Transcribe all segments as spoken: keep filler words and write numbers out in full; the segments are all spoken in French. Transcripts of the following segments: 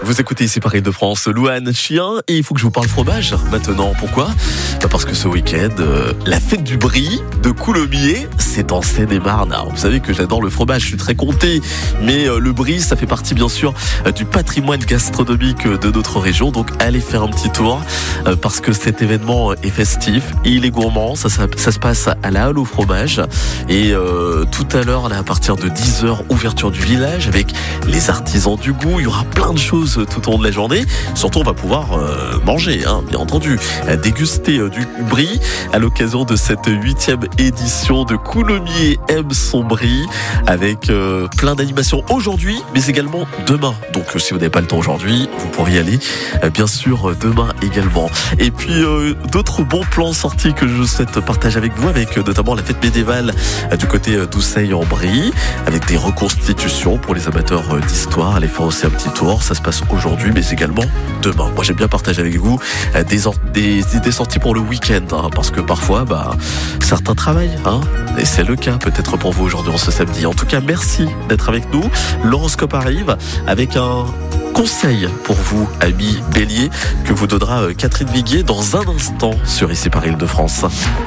Vous écoutez ici Paris de France, Louane, chien, et il faut que je vous parle fromage maintenant. Pourquoi ? Bah parce que ce week-end, euh, la fête du Brie de Coulommiers, c'est en Seine-et-Marne. Alors, vous savez que j'adore le fromage, je suis très compté, mais euh, le Brie, ça fait partie bien sûr euh, du patrimoine gastronomique de notre région. Donc allez faire un petit tour euh, parce que cet événement est festif, il est gourmand. Ça, ça, ça se passe à la Halle au fromage et euh, tout à l'heure, là, à partir de dix heures, ouverture du village avec les artisans du goût. Il y aura plein de choses tout au long de la journée. Surtout, on va pouvoir euh, manger, hein, bien entendu, déguster euh, du Brie à l'occasion de cette huitième édition de Coulommiers aime son Brie avec euh, plein d'animations aujourd'hui, mais également demain. Donc, euh, si vous n'avez pas le temps aujourd'hui, vous pourrez y aller, euh, bien sûr, demain également. Et puis, euh, d'autres bons plans sortis que je souhaite partager avec vous, avec euh, notamment la fête médiévale euh, du côté euh, d'Ousseil en Brie, avec des reconstitutions pour les amateurs euh, d'histoire. Allez faire aussi un petit tour. Ça se passe aujourd'hui, mais également demain. Moi, j'aime bien partager avec vous euh, des, or- des idées sorties pour le week-end, hein, parce que parfois, bah, certains travaillent, hein, et c'est le cas peut-être pour vous aujourd'hui, en ce samedi. En tout cas, merci d'être avec nous. L'horoscope arrive avec un conseil pour vous, amis Bélier, que vous donnera euh, Catherine Viguier dans un instant sur Ici Paris Île-de-France.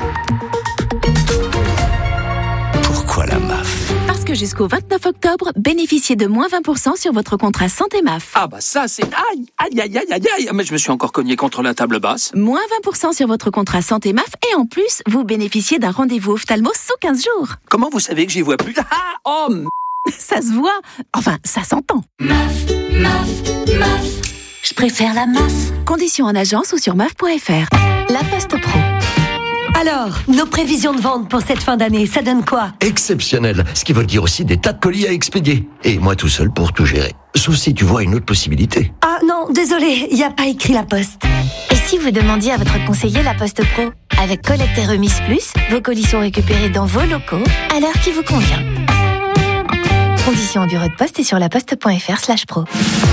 Pourquoi la M A F ? Parce que jusqu'au vingt-neuf octobre, bénéficiez de moins vingt pour cent sur votre contrat Santé M A F. Ah bah ça c'est... Aïe, aïe, aïe, aïe, aïe, aïe. Mais je me suis encore cogné contre la table basse. Moins vingt pour cent sur votre contrat Santé M A F et en plus, vous bénéficiez d'un rendez-vous ophtalmo sous quinze jours. Comment vous savez que j'y vois plus ? Ah, oh, m... Ça se voit. Enfin, ça s'entend. M A F, M A F, M A F. Je préfère la M A F. Conditions en agence ou sur M A F point F R. La Poste Pro. Alors, nos prévisions de vente pour cette fin d'année, ça donne quoi ? Exceptionnel, ce qui veut dire aussi des tas de colis à expédier. Et moi tout seul pour tout gérer. Sauf si tu vois une autre possibilité. Ah non, désolé, il n'y a pas écrit la Poste. Et si vous demandiez à votre conseiller la Poste Pro ? Avec collecte et remise plus, vos colis sont récupérés dans vos locaux à l'heure qui vous convient. Conditions au bureau de poste et sur laposte.fr slash pro.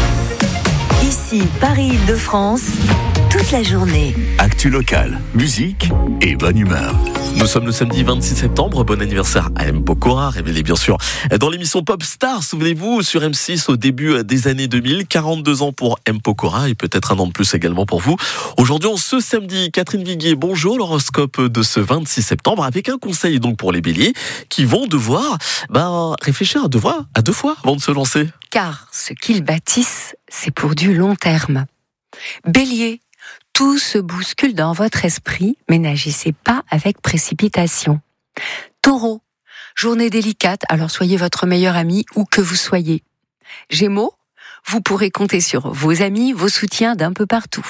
Ici, Paris Île-de-France, toute la journée. Actu locale, musique et bonne humeur. Nous sommes le samedi vingt-six septembre, bon anniversaire à M. Pokora, révélé bien sûr dans l'émission Pop Star, souvenez-vous, sur M six au début des années deux mille, quarante-deux ans pour M. Pokora et peut-être un an de plus également pour vous. Aujourd'hui, en ce samedi, Catherine Viguier, bonjour, l'horoscope de ce vingt-six septembre avec un conseil donc pour les béliers qui vont devoir ben, réfléchir à deux fois, à deux fois avant de se lancer. Car ce qu'ils bâtissent, c'est pour du long terme. Bélier, tout se bouscule dans votre esprit, mais n'agissez pas avec précipitation. Taureau, journée délicate, alors soyez votre meilleur ami où que vous soyez. Gémeaux, vous pourrez compter sur vos amis, vos soutiens d'un peu partout.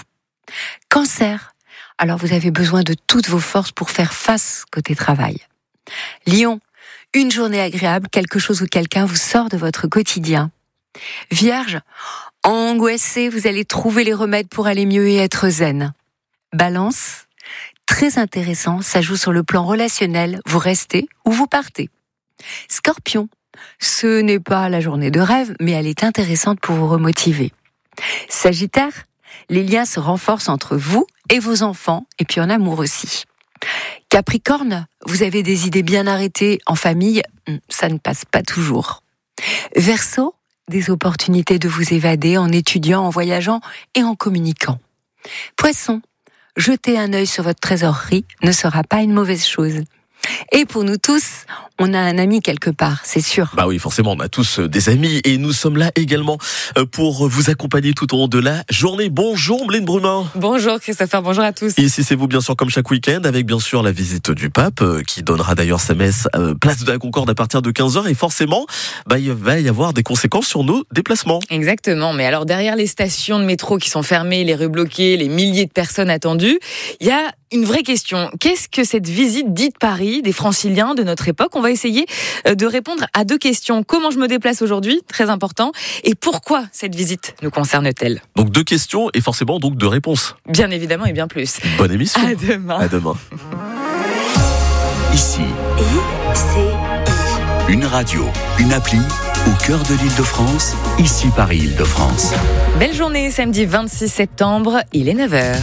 Cancer, alors vous avez besoin de toutes vos forces pour faire face côté travail. Lion, une journée agréable, quelque chose ou quelqu'un vous sort de votre quotidien. Vierge, angoissé, vous allez trouver les remèdes pour aller mieux et être zen. Balance, très intéressant, ça joue sur le plan relationnel, vous restez ou vous partez. Scorpion, ce n'est pas la journée de rêve, mais elle est intéressante pour vous remotiver. Sagittaire, les liens se renforcent entre vous et vos enfants, et puis en amour aussi. Capricorne, vous avez des idées bien arrêtées en famille, ça ne passe pas toujours. Verseau, des opportunités de vous évader en étudiant, en voyageant et en communiquant. Poisson, jeter un œil sur votre trésorerie ne sera pas une mauvaise chose. Et pour nous tous, on a un ami quelque part, c'est sûr. Bah oui, forcément, on a tous des amis et nous sommes là également pour vous accompagner tout au long de la journée. Bonjour Mylène Brumin. Bonjour Christopher, bonjour à tous. Ici c'est vous bien sûr comme chaque week-end avec bien sûr la visite du pape qui donnera d'ailleurs sa messe euh, place de la Concorde à partir de quinze heures et forcément bah, il va y avoir des conséquences sur nos déplacements. Exactement, mais alors derrière les stations de métro qui sont fermées, les rues bloquées, les milliers de personnes attendues, il y a une vraie question. Qu'est-ce que cette visite dite Paris des franciliens de notre époque ? On va essayer de répondre à deux questions. Comment je me déplace aujourd'hui ? Très important. Et pourquoi cette visite nous concerne-t-elle ? Donc deux questions et forcément donc deux réponses. Bien évidemment et bien plus. Bonne émission. À demain. À demain. Ici, I C I. une radio, une appli au cœur de l'Île-de-France, ici Paris Île-de-France. Belle journée, samedi vingt-six septembre, il est neuf heures.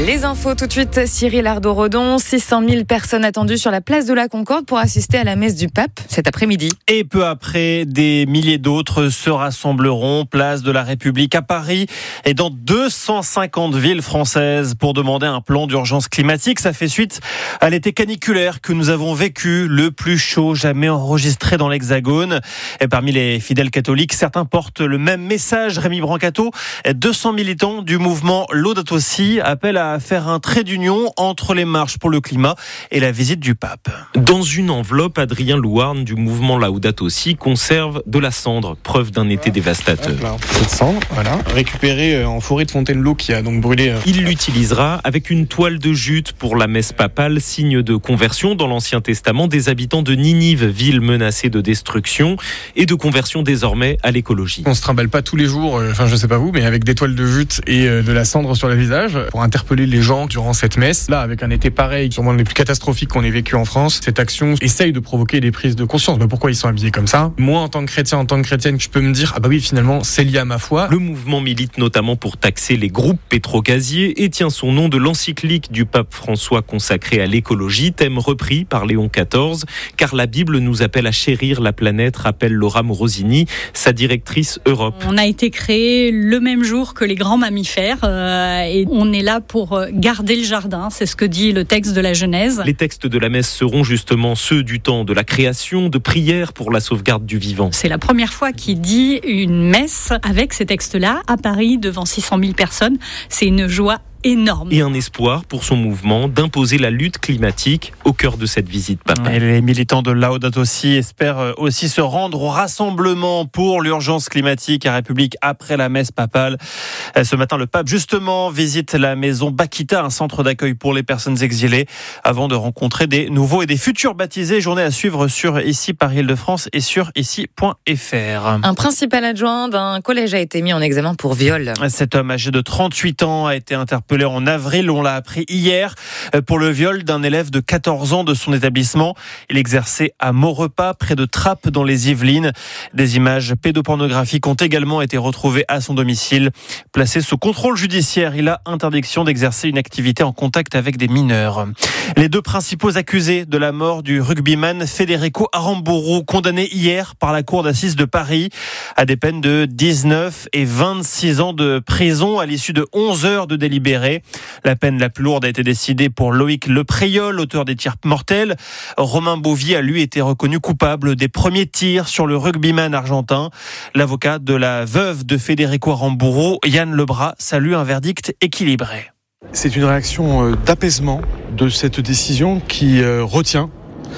Les infos tout de suite, Cyril Ardo-Rodon. six cent mille personnes attendues sur la place de la Concorde pour assister à la messe du pape cet après-midi. Et peu après, des milliers d'autres se rassembleront place de la République à Paris et dans deux cent cinquante villes françaises pour demander un plan d'urgence climatique. Ça fait suite à l'été caniculaire que nous avons vécu, le plus chaud jamais enregistré dans l'Hexagone. Et parmi les fidèles catholiques, certains portent le même message. Rémi Brancato, deux cents militants du mouvement Laudato Si appellent à faire un trait d'union entre les marches pour le climat et la visite du pape. Dans une enveloppe, Adrien Louarn du mouvement Laudato Si conserve de la cendre, preuve d'un été dévastateur. Voilà, cette cendre, voilà, récupérée en forêt de Fontainebleau qui a donc brûlé. Il l'utilisera avec une toile de jute pour la messe papale, signe de conversion dans l'Ancien Testament des habitants de Ninive, ville menacée de destruction et de conversion désormais à l'écologie. On se trimballe pas tous les jours, enfin je sais pas vous, mais avec des toiles de jute et de la cendre sur le visage pour interpeller les gens durant cette messe. Là, avec un été pareil, sûrement le plus catastrophique qu'on ait vécu en France, cette action essaye de provoquer des prises de conscience. Bah, pourquoi ils sont habillés comme ça ? Moi, en tant que chrétien, en tant que chrétienne, je peux me dire, ah bah oui, finalement, c'est lié à ma foi. Le mouvement milite notamment pour taxer les groupes pétrogaziers et tient son nom de l'encyclique du pape François consacrée à l'écologie, thème repris par Léon quatorze, car la Bible nous appelle à chérir la planète, rappelle Laura Morosini, sa directrice Europe. On a été créé le même jour que les grands mammifères euh, et on est là pour garder le jardin, c'est ce que dit le texte de la Genèse. Les textes de la messe seront justement ceux du temps de la création, de prière pour la sauvegarde du vivant. C'est la première fois qu'il dit une messe avec ces textes-là à Paris devant six cent mille personnes. C'est une joie énorme. Et un espoir pour son mouvement d'imposer la lutte climatique au cœur de cette visite papale. Et les militants de Laudato Si espèrent aussi se rendre au rassemblement pour l'urgence climatique à République après la messe papale. Ce matin, le pape, justement, visite la maison Bakita, un centre d'accueil pour les personnes exilées, avant de rencontrer des nouveaux et des futurs baptisés. Journée à suivre sur Ici Paris Île-de-France et sur ici point f r. Un principal adjoint d'un collège a été mis en examen pour viol. Cet homme âgé de trente-huit ans a été interpellé en avril, on l'a appris hier, pour le viol d'un élève de quatorze ans de son établissement. Il exerçait à Maurepas, près de Trappes, dans les Yvelines. Des images pédopornographiques ont également été retrouvées à son domicile. Placé sous contrôle judiciaire, il a interdiction d'exercer une activité en contact avec des mineurs. Les deux principaux accusés de la mort du rugbyman Federico Aramburu, condamnés hier par la cour d'assises de Paris à des peines de dix-neuf et vingt-six ans de prison à l'issue de onze heures de délibéré. La peine la plus lourde a été décidée pour Loïc Lepriol, auteur des tirs mortels. Romain Bouvier a lui été reconnu coupable des premiers tirs sur le rugbyman argentin. L'avocat de la veuve de Federico Aramburu, Yann Lebras, salue un verdict équilibré. C'est une réaction d'apaisement de cette décision qui retient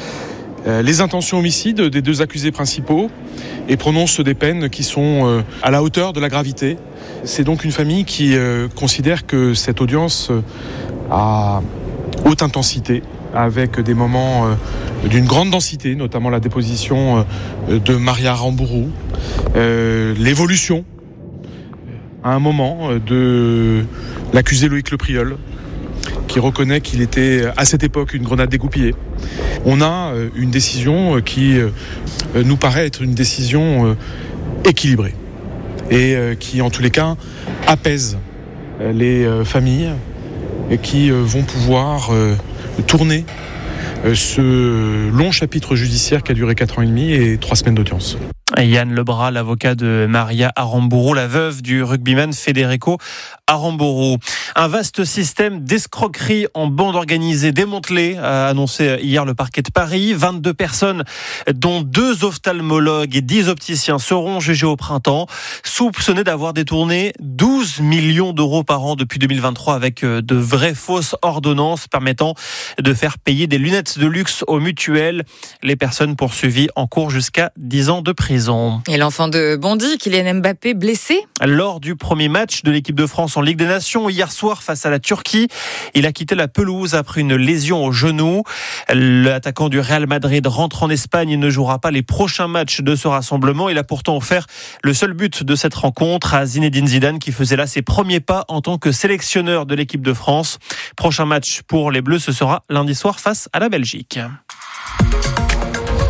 les intentions homicides des deux accusés principaux et prononce des peines qui sont à la hauteur de la gravité. C'est donc une famille qui considère que cette audience a haute intensité, avec des moments d'une grande densité, notamment la déposition de Maria Aramburu, l'évolution à un moment de l'accusé Loïc Lepriol, qui reconnaît qu'il était à cette époque une grenade dégoupillée. On a une décision qui nous paraît être une décision équilibrée et qui, en tous les cas, apaise les familles et qui vont pouvoir tourner ce long chapitre judiciaire qui a duré quatre ans et demi et trois semaines d'audience. Yann Lebras, l'avocat de Maria Aramburu, la veuve du rugbyman Federico Aramburu. Un vaste système d'escroquerie en bande organisée démantelé, a annoncé hier le parquet de Paris. vingt-deux personnes, dont deux ophtalmologues et dix opticiens, seront jugés au printemps, soupçonnés d'avoir détourné douze millions d'euros par an depuis deux mille vingt-trois avec de vraies fausses ordonnances permettant de faire payer des lunettes de luxe aux mutuelles. Les personnes poursuivies en cours jusqu'à dix ans de prison. Et l'enfant de Bondy, Kylian Mbappé, blessé ? Lors du premier match de l'équipe de France en Ligue des Nations, hier soir face à la Turquie, il a quitté la pelouse après une lésion au genou. L'attaquant du Real Madrid rentre en Espagne et ne jouera pas les prochains matchs de ce rassemblement. Il a pourtant offert le seul but de cette rencontre à Zinedine Zidane, qui faisait là ses premiers pas en tant que sélectionneur de l'équipe de France. Prochain match pour les Bleus, ce sera lundi soir face à la Belgique.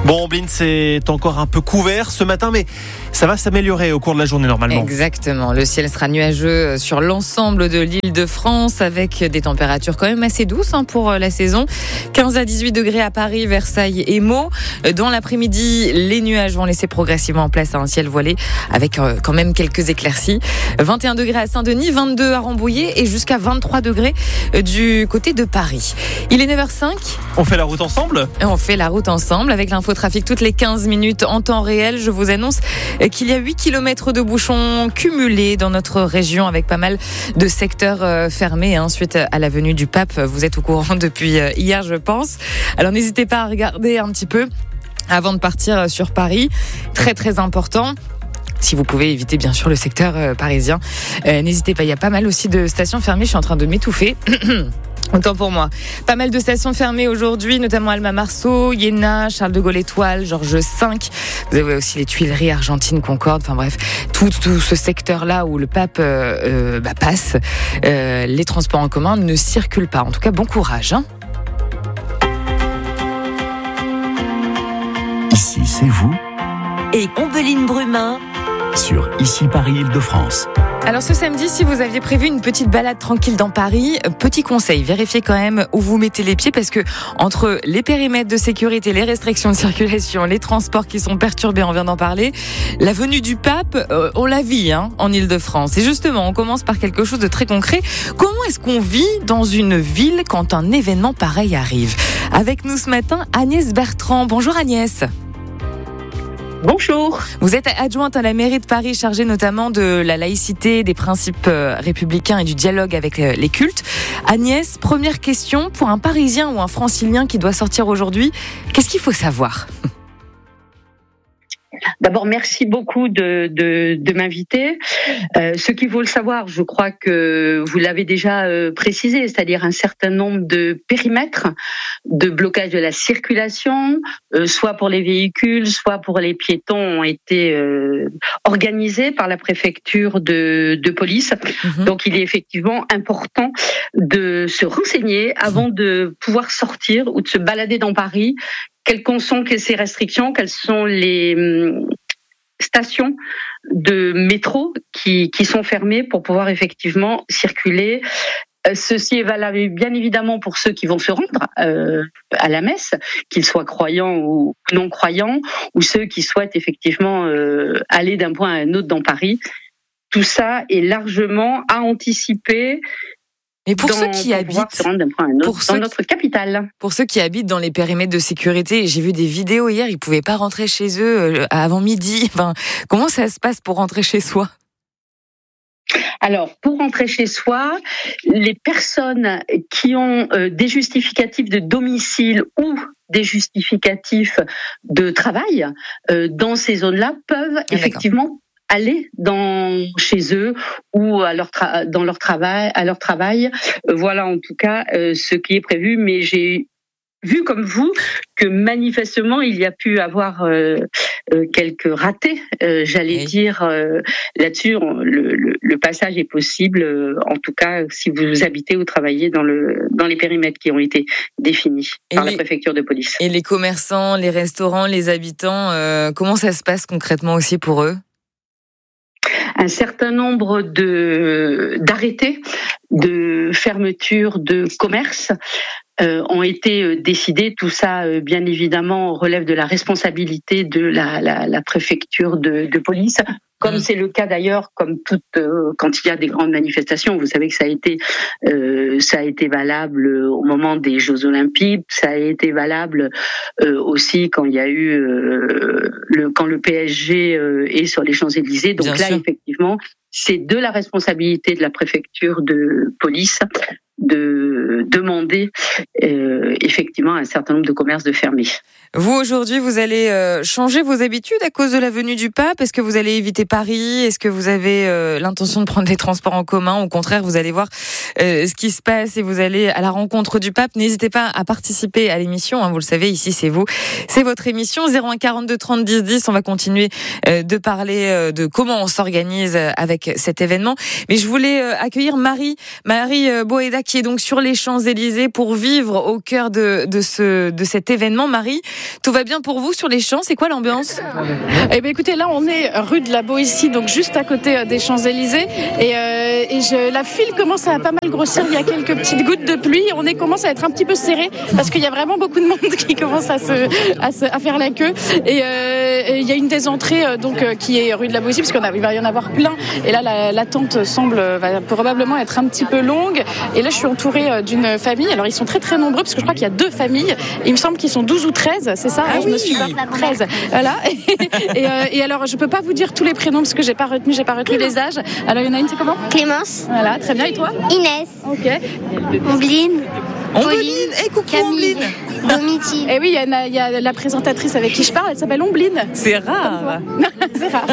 Bon, Blin, c'est encore un peu couvert ce matin, mais ça va s'améliorer au cours de la journée normalement. Exactement. Le ciel sera nuageux sur l'ensemble de l'Île-de-France avec des températures quand même assez douces hein, pour la saison. quinze à dix-huit degrés à Paris, Versailles et Meaux. Dans l'après-midi, les nuages vont laisser progressivement place à un ciel voilé avec quand même quelques éclaircies. vingt et un degrés à Saint-Denis, vingt-deux à Rambouillet et jusqu'à vingt-trois degrés du côté de Paris. Il est neuf heures cinq. On fait la route ensemble ? On fait la route ensemble avec l'infotrafic toutes les quinze minutes en temps réel. Je vous annonce qu'il y a huit kilomètres de bouchons cumulés dans notre région avec pas mal de secteurs fermés hein, suite à la venue du pape. Vous êtes au courant depuis hier, je pense. Alors n'hésitez pas à regarder un petit peu avant de partir sur Paris. Très très important. Si vous pouvez éviter bien sûr le secteur euh, parisien, euh, n'hésitez pas. Il y a pas mal aussi de stations fermées. Je suis en train de m'étouffer. Autant pour moi. Pas mal de stations fermées aujourd'hui, notamment Alma Marceau, Iéna, Charles de Gaulle Étoile, Georges cinq. Vous avez aussi les Tuileries, Argentine, Concorde. Enfin bref, tout, tout ce secteur-là où le pape euh, bah, passe, euh, les transports en commun ne circulent pas. En tout cas, bon courage. Hein. Ici, c'est vous. Et Ombeline Brumin sur Ici Paris Île-de-France. Alors ce samedi, si vous aviez prévu une petite balade tranquille dans Paris, petit conseil, vérifiez quand même où vous mettez les pieds parce que entre les périmètres de sécurité, les restrictions de circulation, les transports qui sont perturbés, on vient d'en parler, la venue du pape, euh, on la vit hein, en Île-de-France. Et justement, on commence par quelque chose de très concret. Comment est-ce qu'on vit dans une ville quand un événement pareil arrive ? Avec nous ce matin, Agnès Bertrand. Bonjour Agnès. Bonjour. Vous êtes adjointe à la mairie de Paris, chargée notamment de la laïcité, des principes républicains et du dialogue avec les cultes. Agnès, première question, pour un Parisien ou un Francilien qui doit sortir aujourd'hui, qu'est-ce qu'il faut savoir ? D'abord, merci beaucoup de, de, de m'inviter. Euh, ce qu'il faut le savoir, je crois que vous l'avez déjà euh, précisé, c'est-à-dire un certain nombre de périmètres de blocage de la circulation, euh, soit pour les véhicules, soit pour les piétons, ont été euh, organisés par la préfecture de, de police. Mmh. Donc, il est effectivement important de se renseigner avant de pouvoir sortir ou de se balader dans Paris. Quelles sont ces restrictions ? Quelles sont les stations de métro qui, qui sont fermées pour pouvoir effectivement circuler ? Ceci est valable bien évidemment pour ceux qui vont se rendre euh, à la messe, qu'ils soient croyants ou non croyants, ou ceux qui souhaitent effectivement euh, aller d'un point à un autre dans Paris. Tout ça est largement à anticiper. Mais pour dans, ceux qui habitent autre, pour dans ceux notre qui, capitale, pour ceux qui habitent dans les périmètres de sécurité, j'ai vu des vidéos hier, ils pouvaient pas rentrer chez eux avant midi. Enfin, comment ça se passe pour rentrer chez soi ? Alors, pour rentrer chez soi, les personnes qui ont euh, des justificatifs de domicile ou des justificatifs de travail euh, dans ces zones-là peuvent ah, effectivement d'accord. aller dans chez eux ou à leur tra- dans leur travail, à leur travail. Euh, voilà en tout cas euh, ce qui est prévu. Mais j'ai vu comme vous que manifestement il y a pu avoir euh, euh, quelques ratés, euh, j'allais oui. dire euh, là-dessus. Le, le, le passage est possible, euh, en tout cas si vous habitez ou travaillez dans le dans les périmètres qui ont été définis et par les, la préfecture de police. Et les commerçants, les restaurants, les habitants, euh, comment ça se passe concrètement aussi pour eux ? Un certain nombre de d'arrêtés de fermeture de commerce euh, ont été décidés. Tout ça, euh, bien évidemment, relève de la responsabilité de la, la, la préfecture de, de police. Comme c'est le cas d'ailleurs, comme toute euh, quand il y a des grandes manifestations, vous savez que ça a été euh, ça a été valable au moment des Jeux Olympiques, ça a été valable euh, aussi quand il y a eu euh, le quand le P S G euh, est sur les Champs-Élysées. Donc Bien là, sûr. effectivement, c'est de la responsabilité de la préfecture de police de demander euh, effectivement un certain nombre de commerces de fermer. Vous, aujourd'hui, vous allez euh, changer vos habitudes à cause de la venue du pape ? Est-ce que vous allez éviter Paris ? Est-ce que vous avez euh, l'intention de prendre les transports en commun ? Au contraire, vous allez voir euh, ce qui se passe et vous allez à la rencontre du pape. N'hésitez pas à participer à l'émission, hein, vous le savez, ici c'est vous, c'est votre émission. zéro un quarante-deux trente dix dix, on va continuer euh, de parler euh, de comment on s'organise avec cet événement. Mais je voulais euh, accueillir Marie, Marie euh, Boéda, qui est donc sur les Champs-Élysées pour vivre au cœur de, de, ce, de cet événement. Marie, Tout va bien pour vous sur les champs? C'est quoi l'ambiance? Eh bien, écoutez, là, on est rue de la Boétie, donc juste à côté des Champs-Élysées. Et, euh, et je, la file commence à pas mal grossir. Il y a quelques petites gouttes de pluie. On est, commence à être un petit peu serré parce qu'il y a vraiment beaucoup de monde qui commence à, se, à, se, à faire la queue. Et, euh, et il y a une des entrées euh, donc, euh, qui est rue de la Boétie, parce qu'il va y en avoir plein. Et là, la, l'attente semble va probablement être un petit peu longue. Et là, je suis entourée d'une famille. Alors, ils sont très très nombreux parce que je crois qu'il y a deux familles. Il me semble qu'ils sont douze ou treize, c'est ça? Ah je oui. me suis pas treize. Voilà. Et, euh, et alors, je peux pas vous dire tous les prénoms parce que j'ai pas retenu, j'ai pas retenu les âges. Alors, il y en a une, c'est comment? Clémence. Voilà, très bien. Et toi? Inès. Ok. Ombline. Ombline. Et coucou Camille. Ombline. Domitille. Et oui, il y, a, il y a la présentatrice avec qui je parle, elle s'appelle Ombline. C'est rare. C'est rare.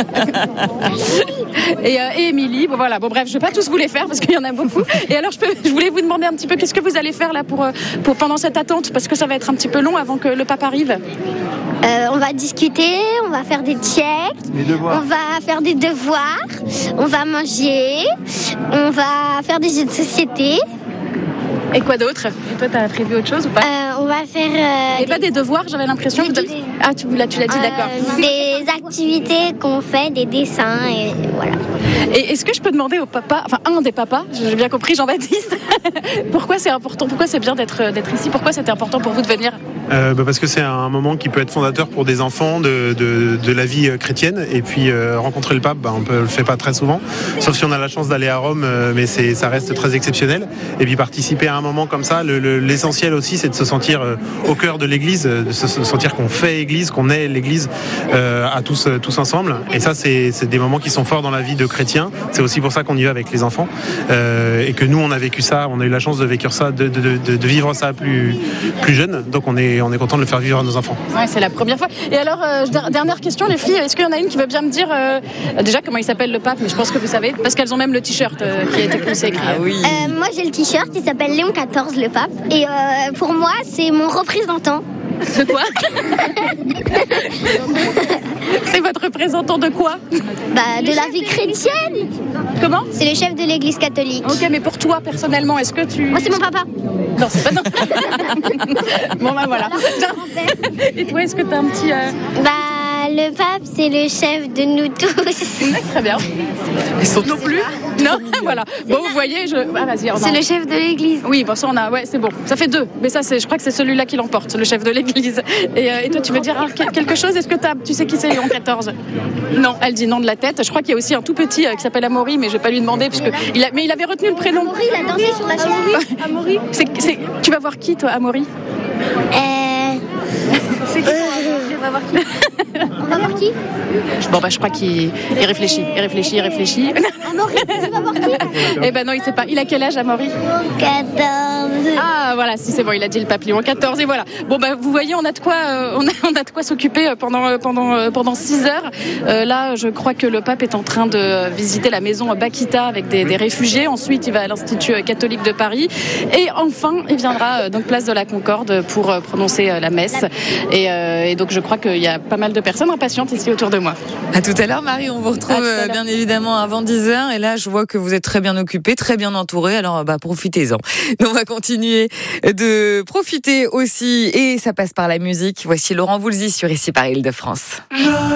Et, euh, et Émilie, bon voilà, bon bref, je vais pas tous vous les faire parce qu'il y en a beaucoup. Et alors, je, peux, je voulais vous demander un petit peu, qu'est-ce que vous allez faire là pour, pour pendant cette attente, parce que ça va être un petit peu long avant que le pape arrive. Euh, on va discuter, on va faire des checks, on va faire des devoirs, on va manger, on va faire des jeux de société. Et quoi d'autre? Et toi, t'as prévu autre chose ou pas? euh, On va faire... Euh, Et des... pas des devoirs, j'avais l'impression que... Avez... Ah, tu, là, tu l'as dit, euh, d'accord. Des activités qu'on fait, des dessins, et voilà. Et est-ce que je peux demander au papa, enfin un des papas, j'ai bien compris, Jean-Baptiste, pourquoi c'est important, pourquoi c'est bien d'être, d'être ici, pourquoi c'était important pour vous de venir? euh, bah Parce que c'est un moment qui peut être fondateur pour des enfants de, de, de la vie chrétienne. Et puis euh, rencontrer le pape, bah, on ne le fait pas très souvent, sauf si on a la chance d'aller à Rome, euh, mais c'est, ça reste très exceptionnel. Et puis participer à un moment comme ça, le, le, l'essentiel aussi, c'est de se sentir euh, au cœur de l'Église, de se, se sentir qu'on fait Église, qu'on est l'Église euh, à tous, tous ensemble. Et ça, c'est, c'est des moments qui sont forts dans la vie de chrétiens. C'est aussi pour ça qu'on y va avec les enfants. Euh, et que nous, on a vécu ça, on a eu la chance de vivre ça, de, de, de, de vivre ça plus, plus jeune. Donc on est, on est content de le faire vivre à nos enfants. Ouais, c'est la première fois. Et alors, euh, dernière question, les filles, est-ce qu'il y en a une qui veut bien me dire euh, déjà comment il s'appelle le pape? Mais je pense que vous savez, parce qu'elles ont même le t-shirt euh, qui a été consacré. Ah oui. Euh, moi, j'ai le t-shirt, il s'appelle Léon quatorze, le pape. Et euh, pour moi, c'est mon représentant. C'est quoi? C'est votre représentant de quoi? Bah, de la vie chrétienne. Comment? C'est le chef de l'église catholique. Ok, mais pour toi, personnellement, est-ce que tu... Moi, c'est mon papa. Non, c'est pas non. Bon, bah voilà. Et toi, est-ce que t'as un petit... Euh... Bah, le pape, c'est le chef de nous tous. Très bien. Ils sont non plus? Non, voilà. Bon, vous voyez, je... Ah, vas-y. C'est le chef de l'église. Oui, bon, ça, on a... Ouais, c'est bon. Ça fait deux. Mais ça, c'est... je crois que c'est celui-là qui l'emporte, le chef de l'église. Et, euh, et toi, tu veux dire quelque chose? Est-ce que t'as... tu sais qui c'est, Léon quatorze? Non, elle dit non de la tête. Je crois qu'il y a aussi un tout petit euh, qui s'appelle Amaury, mais je vais pas lui demander, puisque... il a... mais il avait retenu le prénom. Amaury, il a dansé sur la chaise. Amaury. C'est... C'est... Tu vas voir qui, toi, Amaury? Euh... C'est qui? On va voir qui? On va voir qui? Bon, bah, je crois qu'il il réfléchit, il réfléchit, il réfléchit. Amaury, tu vas voir qui? Eh ben non, il sait pas. Il a quel âge, Amaury? quatorze. Ah, voilà, si c'est bon, il a dit le pape Léon quatorze, et voilà. Bon, bah, vous voyez, on a de quoi, euh, on a, on a de quoi s'occuper pendant, pendant, euh, pendant six heures. Euh, là, je crois que le pape est en train de visiter la maison Bakita avec des, des réfugiés. Ensuite, il va à l'Institut catholique de Paris. Et enfin, il viendra euh, donc place de la Concorde pour euh, prononcer euh, la messe. Et, euh, et donc, je crois qu'il y a pas mal de personnes impatientes ici autour de moi. À tout à l'heure, Marie. On vous retrouve euh, bien évidemment avant dix heures. Et là, je vois que vous êtes très bien occupée, très bien entourée. Alors, bah, profitez-en. On va continuer de profiter aussi. Et ça passe par la musique. Voici Laurent Voulzy sur Ici Paris Île-de-France.